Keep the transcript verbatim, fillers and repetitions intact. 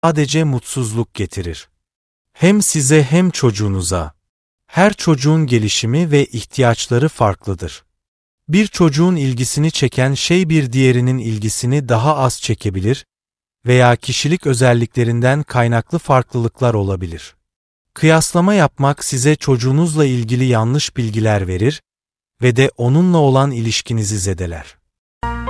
sadece mutsuzluk getirir. Hem size hem çocuğunuza. Her çocuğun gelişimi ve ihtiyaçları farklıdır. Bir çocuğun ilgisini çeken şey bir diğerinin ilgisini daha az çekebilir veya kişilik özelliklerinden kaynaklı farklılıklar olabilir. Kıyaslama yapmak size çocuğunuzla ilgili yanlış bilgiler verir ve de onunla olan ilişkinizi zedeler.